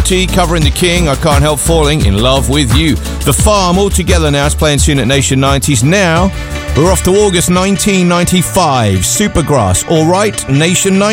Naughty covering The King, I Can't Help Falling in Love With You. The Farm, all together now, is playing soon at Nation 90s. Now, we're off to August 1995. Supergrass, All Right, Nation 90s.